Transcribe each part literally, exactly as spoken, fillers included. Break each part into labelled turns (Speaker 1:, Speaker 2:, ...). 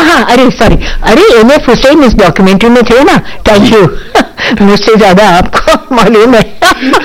Speaker 1: हाँ हाँ, अरे सॉरी, अरे एम एफ हुसैन इस डॉक्यूमेंट्री में थे ना, थैंक यू। मुझसे ज्यादा आपको मालूम है।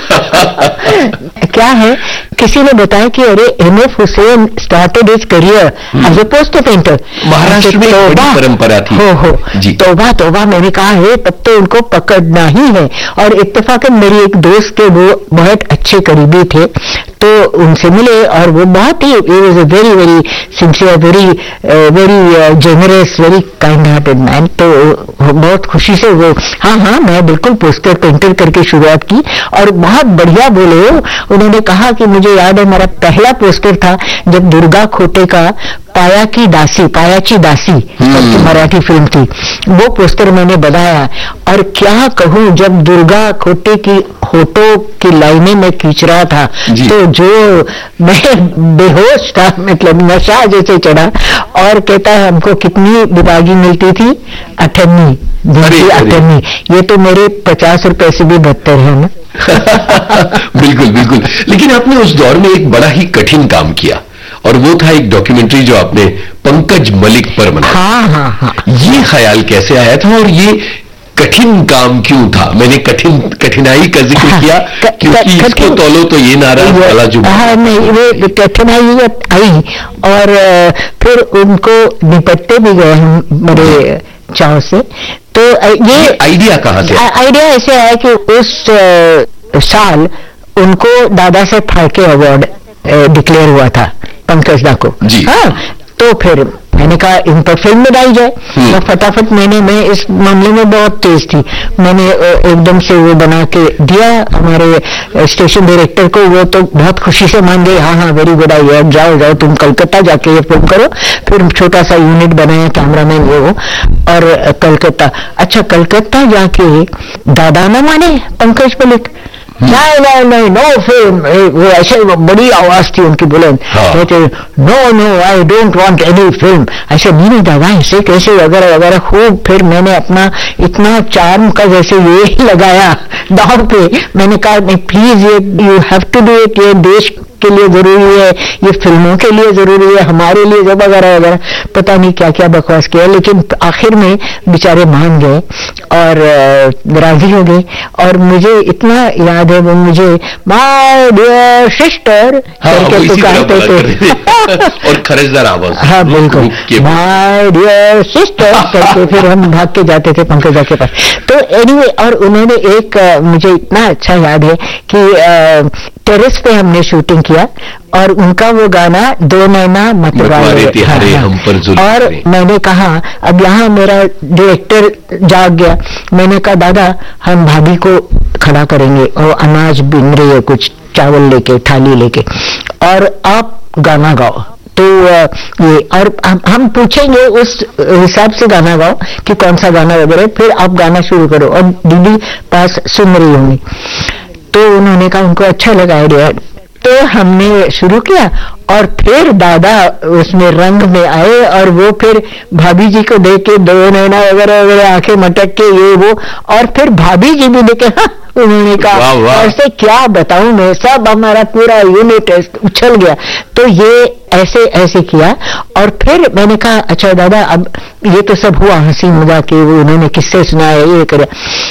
Speaker 1: क्या है, किसी ने बताया कि अरे M F Hussain started his career as a poster painter.
Speaker 2: Maharashtra में बड़ी परंपरा थी।
Speaker 1: हो हो
Speaker 2: जी।
Speaker 1: तोबा तोबा, मैंने कहा है तब तो उनको पकड़ना ही है। और इत्तेफाकन मेरी एक दोस्त के वो बहुत अच्छे करीबी थे, तो उनसे मिले और वो बहुत he was a very very sincere, very very generous, very kind hearted man. तो बहुत खुशी से वो हाँ हाँ मैं बिल्कुल पोस्टर पेंटर करके शुरुआत की और बहुत बढ़िया बोले। उन्होंने कहा कि मुझे याद है मेरा पहला पोस्टर था जब दुर्गा खोटे का पाया की दासी, पायाची दासी करके मराठी फिल्म थी, वो पोस्टर मैंने बनाया। और क्या कहूं, जब दुर्गा खोटे की होठों की लाइनें में खींच रहा था तो जो मैं बेहोश था, मतलब नशा जैसे चढ़ा। और कहता है हमको कितनी विभागी मिलती थी, अठन्नी, दूसरी अठन्नी। ये तो मेरे पचास रुपए से भी बदतर है ना।
Speaker 2: बिल्कुल बिल्कुल। लेकिन आपने उस दौर में एक बड़ा ही कठिन काम किया और वो था एक डॉक्यूमेंट्री जो आपने पंकज मलिक पर बनाया।
Speaker 1: हाँ हाँ हाँ।
Speaker 2: ये ख्याल कैसे आया था और ये कठिन काम क्यों था? मैंने कठिन कठिनाई का जिक्र हाँ, किया क्योंकि इसको तोलो तो ये नारा वाला जो
Speaker 1: हाँ, नहीं वो कठिनाई आई और फिर उनको निपटते भी गए हम बड़े चाव से। तो ये
Speaker 2: आइडिया कहाँ से?
Speaker 1: आइडिया ऐसे आया कि उस साल उनको दादा साहेब फाल्के अवार्ड डिक्लेयर हुआ था पंकज दा को।
Speaker 2: जी।
Speaker 1: हाँ, तो फिर मैंने कहा इन पर फिल्म में डाली जाए। तो फटाफट मैंने मैं इस मामले में बहुत तेज थी, मैंने एकदम से वो बना के दिया हमारे स्टेशन डायरेक्टर को। वो तो बहुत खुशी से मान गए, हाँ हाँ वेरी गुड आइडिया, जाओ जाओ तुम कलकत्ता जाके ये फिल्म करो। फिर छोटा सा यूनिट बनाया, कैमरामैन वो और कलकत्ता। अच्छा, कलकत्ता जाके दादा न माने पंकज मलिक, नहीं नहीं नहीं नो फिल्म, वो ऐसे बड़ी आवाज थी उनकी बुलंद, कहते no no I don't want any film. ऐसे नहीं नहीं दादा ऐसे कैसे वगैरह वगैरह। खूब फिर मैंने अपना इतना चार्म का जैसे ये लगाया दाव पे। मैंने कहा नहीं प्लीज ये you have to do it, ये देश के लिए जरूरी है, ये फिल्मों के लिए जरूरी है, हमारे लिए जब वगैरह वगैरह। पता नहीं क्या क्या बकवास किया, लेकिन आखिर में बेचारे मान गए और राजी हो गए। और मुझे इतना याद है वो मुझे माय डियर सिस्टर करके पुकारते थे
Speaker 2: और खरजदार आवाज।
Speaker 1: हाँ बिल्कुल, माय डियर सिस्टर करके फिर हम भाग के जाते थे पंकजा के पास। तो एनीवे, और उन्होंने एक मुझे इतना अच्छा याद है कि टेरेस पे हमने शूटिंग किया और उनका वो गाना दो नैना मतवारे थे हरे हम पर जुल्म। और मैंने कहा अब यहाँ मेरा डायरेक्टर जाग गया, मैंने कहा दादा हम भाभी को खड़ा करेंगे और अनाज बिन रही है कुछ चावल लेके थाली लेके और आप गाना गाओ। तो ये और हम, हम पूछेंगे उस हिसाब से गाना गाओ कि कौन सा गाना वगैरह, फिर आप गाना शुरू करो और दीदी पास सुन रही होंगी। तो उन्होंने कहा उनको अच्छा लगा आइडिया, तो हमने शुरू किया और फिर दादा उसमें रंग में आए और वो फिर भाभी जी को देख के दो नैना वगैरह वगैरह आंखें मटक के ये वो, और फिर भाभी जी भी देखे। हाँ, उन्होंने कहा ऐसे क्या बताऊं मैं, सब हमारा पूरा यूनिट उछल गया। तो ये ऐसे ऐसे किया और फिर मैंने कहा अच्छा दादा अब ये तो सब हुआ हंसी मजाक के, वो उन्होंने किस्से सुनाए ये करे।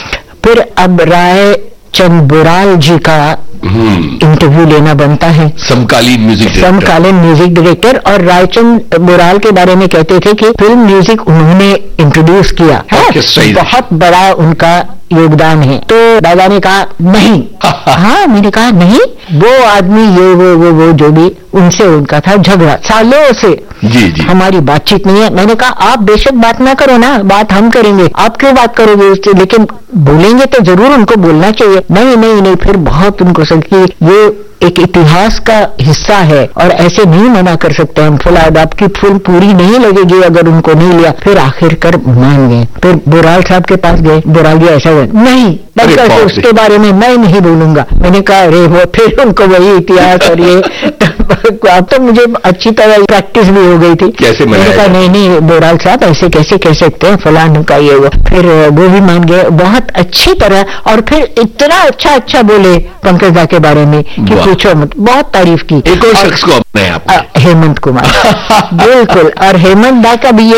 Speaker 1: फिर अब राय चंद बुराल जी का इंटरव्यू लेना बनता है,
Speaker 2: समकालीन म्यूजिक
Speaker 1: समकालीन म्यूजिक डायरेक्टर। और रायचंद बुराल के बारे में कहते थे कि फिल्म म्यूजिक उन्होंने इंट्रोड्यूस किया है, बहुत बड़ा उनका योगदान है। तो दादा ने कहा नहीं। हाँ, मैंने कहा नहीं, वो आदमी ये वो वो वो जो भी, उनसे उनका था झगड़ा सालों से।
Speaker 2: जी जी,
Speaker 1: हमारी बातचीत नहीं है। मैंने कहा आप बेशक बात ना करो ना, बात हम करेंगे, आप क्यों बात करोगे उससे, लेकिन बोलेंगे तो जरूर उनको बोलना चाहिए। नहीं नहीं नहीं, फिर बहुत उनको कि ये एक इतिहास का हिस्सा है और ऐसे नहीं मना कर सकते हम, फिलहाल आपकी फिल्म पूरी नहीं लगेगी अगर उनको नहीं लिया। फिर आखिरकार मान गए, फिर बुराल साहब के पास गए, बुराल जी ऐसा नहीं बल्कि उसके बारे में मैं नहीं बोलूंगा। मैंने कहा अरे वो फिर उनको वही इतिहास और ये अब तो मुझे अच्छी तरह प्रैक्टिस भी हो गई थी।
Speaker 2: कैसे
Speaker 1: मैंने कहा नहीं नहीं बुराल साहब ऐसे कैसे कह सकते हैं, फलान का ये वो। फिर वो भी मान गए बहुत अच्छी तरह, और फिर इतना अच्छा अच्छा बोले पंकज दा के बारे में कि पूछो मत, बहुत तारीफ की।
Speaker 2: एक और शख्स को अपने आप
Speaker 1: हेमंत कुमार बिल्कुल, और हेमंत दा का भी